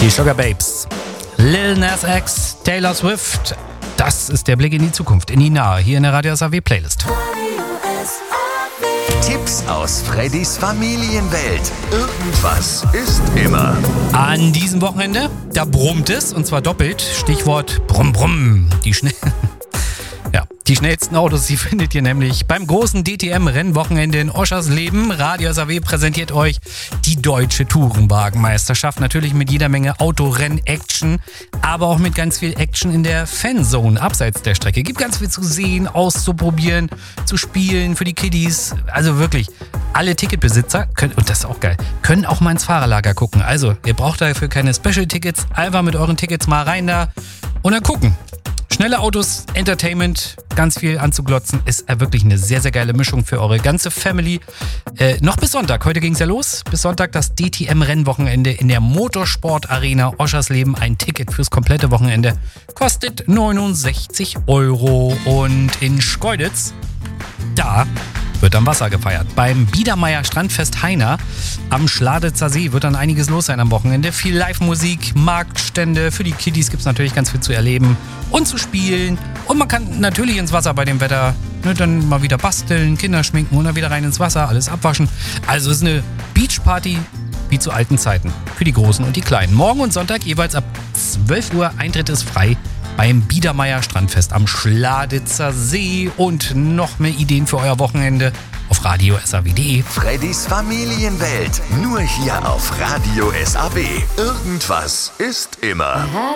Die Sugar Babes, Lil Nas X, Taylor Swift. Das ist der Blick in die Zukunft, in die Nahe, hier in der Radio SAW Playlist. Tipps aus Freddys Familienwelt. Irgendwas ist immer. An diesem Wochenende, da brummt es, und zwar doppelt. Stichwort Brumm Brumm. Die schnellsten Autos, die findet ihr nämlich beim großen DTM-Rennwochenende in Oschersleben. Radio SAW präsentiert euch die Deutsche Tourenwagenmeisterschaft. Natürlich mit jeder Menge Autorenn-Action, aber auch mit ganz viel Action in der Fanzone abseits der Strecke. Gibt ganz viel zu sehen, auszuprobieren, zu spielen für die Kiddies. Also wirklich, alle Ticketbesitzer können, und das ist auch geil, können auch mal ins Fahrerlager gucken. Also, ihr braucht dafür keine Special-Tickets. Einfach mit euren Tickets mal rein da und dann gucken. Schnelle Autos, Entertainment, ganz viel anzuglotzen, ist wirklich eine sehr, sehr geile Mischung für eure ganze Family. Noch bis Sonntag, heute ging es ja los, bis Sonntag das DTM-Rennwochenende in der Motorsport Arena Oschersleben. Ein Ticket fürs komplette Wochenende kostet 69 € und in Schkeuditz, da wird am Wasser gefeiert. Beim Biedermeier Strandfest Heiner am Schladitzer See wird dann einiges los sein am Wochenende. Viel Live-Musik, Marktstände, für die Kiddies gibt es natürlich ganz viel zu erleben und zu spielen. Und man kann natürlich ins Wasser bei dem Wetter, dann mal wieder basteln, Kinder schminken und dann wieder rein ins Wasser, alles abwaschen. Also es ist eine Beachparty wie zu alten Zeiten für die Großen und die Kleinen. Morgen und Sonntag jeweils ab 12 Uhr, Eintritt ist frei beim Biedermeier Strandfest am Schladitzer See. Und noch mehr Ideen für euer Wochenende auf Radio SAW.de. Freddys Familienwelt, nur hier auf Radio SAW. Irgendwas ist immer.